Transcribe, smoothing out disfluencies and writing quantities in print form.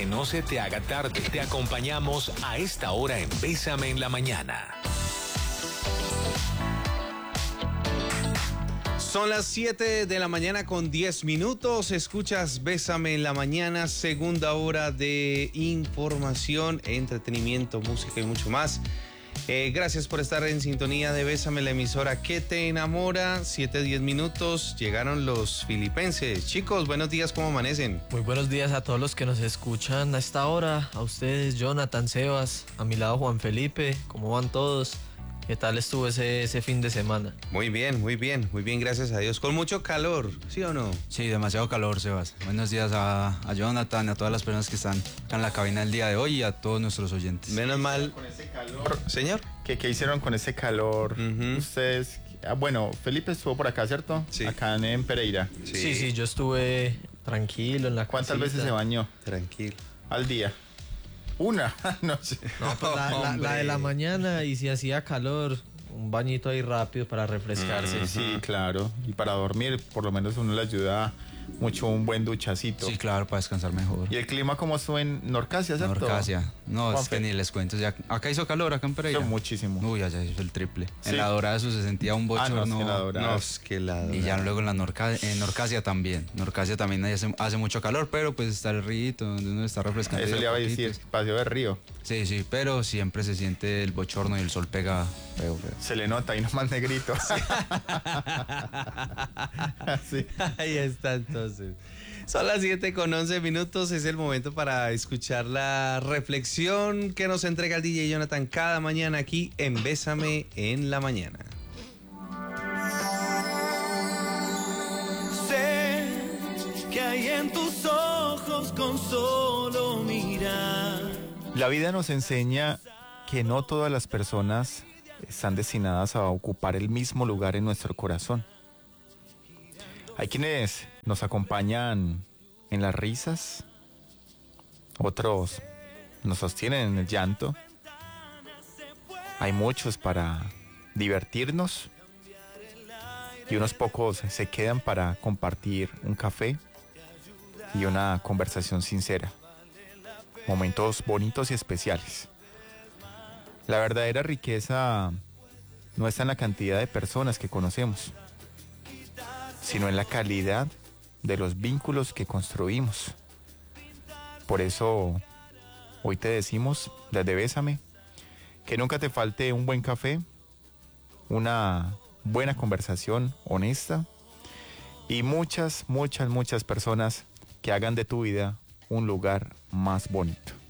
que no se te haga tarde, te acompañamos a esta hora en Bésame en la Mañana. Son las 7 de la mañana con 10 minutos. Escuchas Bésame en la Mañana, segunda hora de información, entretenimiento, música y mucho más. Gracias por estar en sintonía de Bésame, la emisora que te enamora. 7:10 minutos. Llegaron los filipenses. Chicos, buenos días, ¿cómo amanecen? Muy buenos días a todos los que nos escuchan a esta hora. A ustedes, Jonathan, Sebas, a mi lado Juan Felipe. ¿Cómo van todos? ¿Qué tal estuvo ese fin de semana? Muy bien, gracias a Dios. Con mucho calor, ¿sí o no? Sí, demasiado calor, Sebas. Buenos días a Jonathan, a todas las personas que están acá en la cabina el día de hoy y a todos nuestros oyentes. Menos mal. Con ese calor. Señor. ¿Qué hicieron con ese calor? Ustedes, bueno, Felipe estuvo por acá, ¿cierto? Sí. Acá en Pereira. Sí, yo estuve tranquilo en la ¿Cuántas casita. veces se bañó? Tranquilo. Al día. Una, no sé. No, pues la de la mañana, y si hacía calor, un bañito ahí rápido para refrescarse. Sí, claro. Y para dormir, por lo menos uno le ayuda mucho un buen duchacito. Sí, claro, para descansar mejor. ¿Y el clima cómo estuvo en Norcasia, cierto? Norcasia. No, Juanfe. es que ni les cuento. Ya, acá hizo calor, acá en Pereira. Hizo muchísimo. Uy, allá hizo el triple. Sí. En la Dorada eso se sentía un bochorno. no, es que la Dorada. No, es que la Y ya luego en Norcasia también. Norcasia también hace mucho calor, pero pues está el río donde uno está refrescando. Eso le iba a decir, paseo de río. Sí, pero siempre se siente el bochorno y el sol pega feo. Se le nota ahí nomás negrito. Sí. Ahí está entonces. Son las 7:11 minutos. Es el momento para escuchar la reflexión que nos entrega el DJ Jonathan cada mañana aquí en Bésame en la Mañana. Sé que hay en tus ojos con solo mirar. La vida nos enseña que no todas las personas están destinadas a ocupar el mismo lugar en nuestro corazón. Hay quienes nos acompañan en las risas, otros nos sostienen en el llanto. Hay muchos para divertirnos y unos pocos se quedan para compartir un café y una conversación sincera. Momentos bonitos y especiales. La verdadera riqueza no está en la cantidad de personas que conocemos, sino en la calidad de los vínculos que construimos. Por eso, hoy te decimos, desde Bésame, que nunca te falte un buen café, una buena conversación honesta y muchas personas que hagan de tu vida un lugar más bonito.